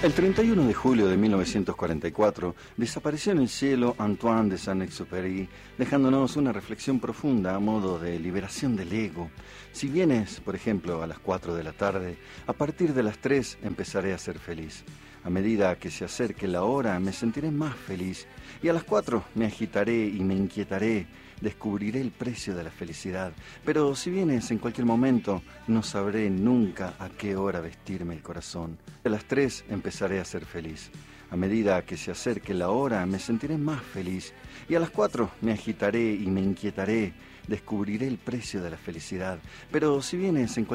El 31 de julio de 1944 desapareció en el cielo Antoine de Saint-Exupéry, dejándonos una reflexión profunda a modo de liberación del ego. Si vienes, por ejemplo, a las 4 de la tarde, a partir de las 3 empezaré a ser feliz. A medida que se acerque la hora me sentiré más feliz y a las 4 me agitaré y me inquietaré, descubriré el precio de la felicidad. Pero si vienes en cualquier momento, no sabré nunca a qué hora vestirme el corazón. A las 3 empezaré a ser feliz. A medida que se acerque la hora me sentiré más feliz y a las 4 me agitaré y me inquietaré, descubriré el precio de la felicidad. Pero si vienes en